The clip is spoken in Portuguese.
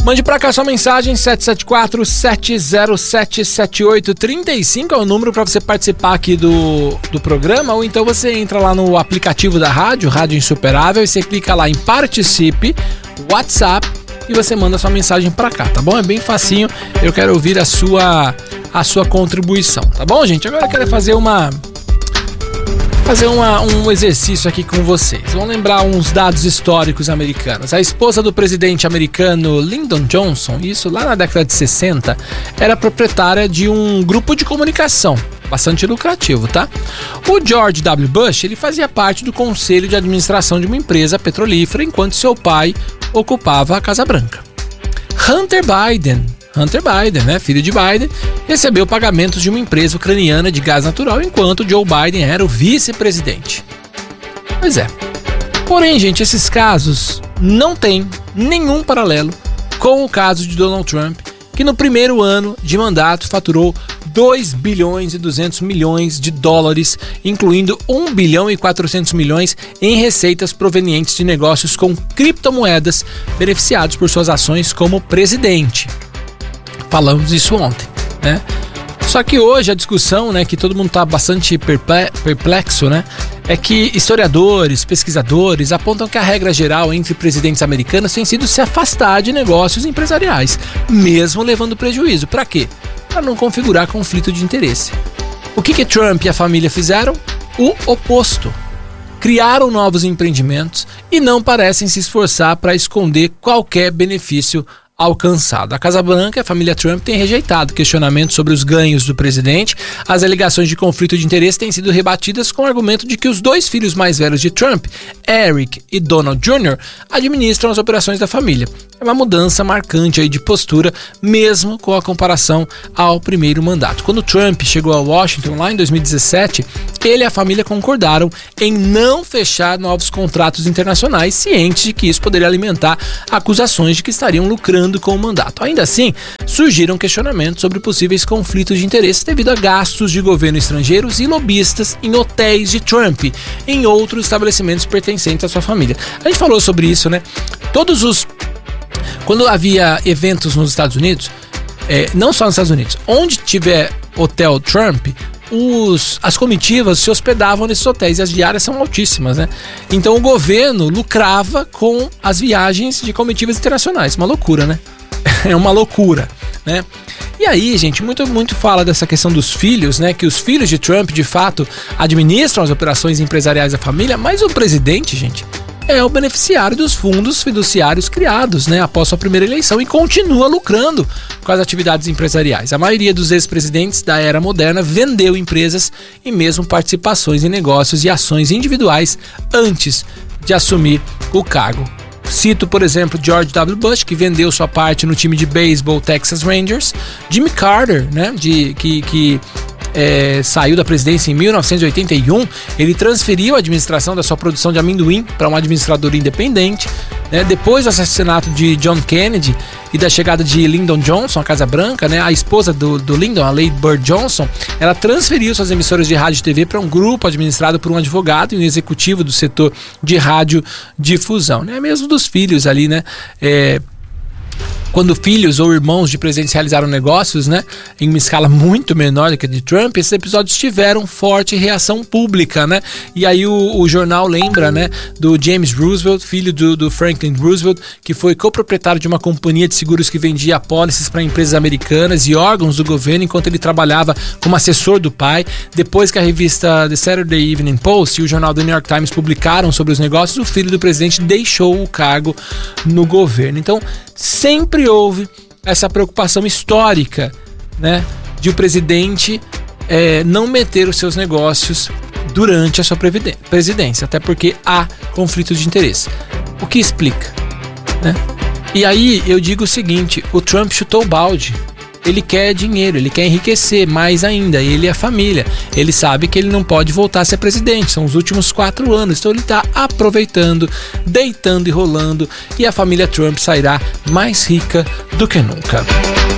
Mande pra cá sua mensagem, 774-707-7835 é o número pra você participar aqui do programa, ou então você entra lá no aplicativo da Rádio Insuperável, e você clica lá em Participe, WhatsApp, e você manda sua mensagem pra cá, tá bom? É bem facinho, eu quero ouvir a sua contribuição, tá bom, gente? Agora eu quero fazer um exercício aqui com vocês. Vamos lembrar uns dados históricos americanos. A esposa do presidente americano Lyndon Johnson, isso lá na década de 60, era proprietária de um grupo de comunicação bastante lucrativo, tá? O George W. Bush, ele fazia parte do conselho de administração de uma empresa petrolífera, enquanto seu pai ocupava a Casa Branca. Hunter Biden, né, filho de Biden, recebeu pagamentos de uma empresa ucraniana de gás natural, enquanto Joe Biden era o vice-presidente. Pois é. Porém, gente, esses casos não têm nenhum paralelo com o caso de Donald Trump, que no primeiro ano de mandato faturou 2 bilhões e 200 milhões de dólares, incluindo 1 bilhão e 400 milhões em receitas provenientes de negócios com criptomoedas, beneficiados por suas ações como presidente. Falamos isso ontem, né? Só que hoje a discussão, né, que todo mundo está bastante perplexo, né, é que historiadores, pesquisadores apontam que a regra geral entre presidentes americanos tem sido se afastar de negócios empresariais, mesmo levando prejuízo. Para quê? Para não configurar conflito de interesse. O que Trump e a família fizeram? O oposto. Criaram novos empreendimentos e não parecem se esforçar para esconder qualquer benefício alcançado. A Casa Branca e a família Trump têm rejeitado questionamentos sobre os ganhos do presidente. As alegações de conflito de interesse têm sido rebatidas com o argumento de que os dois filhos mais velhos de Trump, Eric e Donald Jr., administram as operações da família. É uma mudança marcante aí de postura, mesmo com a comparação ao primeiro mandato. Quando Trump chegou a Washington lá em 2017, ele e a família concordaram em não fechar novos contratos internacionais, cientes de que isso poderia alimentar acusações de que estariam lucrando com o mandato. Ainda assim, surgiram questionamentos sobre possíveis conflitos de interesse devido a gastos de governo estrangeiros e lobistas em hotéis de Trump, em outros estabelecimentos pertencentes à sua família. A gente falou sobre isso, né? Quando havia eventos nos Estados Unidos, não só nos Estados Unidos, onde tiver hotel Trump, as comitivas se hospedavam nesses hotéis e as diárias são altíssimas, né? Então o governo lucrava com as viagens de comitivas internacionais. Uma loucura, né? É uma loucura, né? E aí, gente, muito fala dessa questão dos filhos, né? Que os filhos de Trump, de fato, administram as operações empresariais da família, mas o presidente, gente, é o beneficiário dos fundos fiduciários criados, né, após sua primeira eleição, e continua lucrando com as atividades empresariais. A maioria dos ex-presidentes da era moderna vendeu empresas e mesmo participações em negócios e ações individuais antes de assumir o cargo. Cito, por exemplo, George W. Bush, que vendeu sua parte no time de beisebol Texas Rangers, Jimmy Carter, né, que saiu da presidência em 1981, ele transferiu a administração da sua produção de amendoim para um administrador independente, né? Depois do assassinato de John Kennedy e da chegada de Lyndon Johnson à Casa Branca, né? A esposa do Lyndon, a Lady Bird Johnson, ela transferiu suas emissoras de rádio e TV para um grupo administrado por um advogado e um executivo do setor de radiodifusão, né? Mesmo dos filhos ali, né? Quando filhos ou irmãos de presidentes realizaram negócios, né, em uma escala muito menor do que a de Trump, esses episódios tiveram forte reação pública, né? E aí o jornal lembra, né, do James Roosevelt, filho do Franklin Roosevelt, que foi coproprietário de uma companhia de seguros que vendia apólices para empresas americanas e órgãos do governo enquanto ele trabalhava como assessor do pai. Depois que a revista The Saturday Evening Post e o jornal The New York Times publicaram sobre os negócios, o filho do presidente deixou o cargo no governo. Então, sempre houve essa preocupação histórica, né, de o presidente não meter os seus negócios durante a sua presidência, até porque há conflitos de interesse. O que explica, né? E aí eu digo o seguinte: o Trump chutou o balde. Ele quer dinheiro, ele quer enriquecer mais ainda, ele e a família. Ele sabe que ele não pode voltar a ser presidente, são os últimos 4 anos, então ele está aproveitando, deitando e rolando, e a família Trump sairá mais rica do que nunca.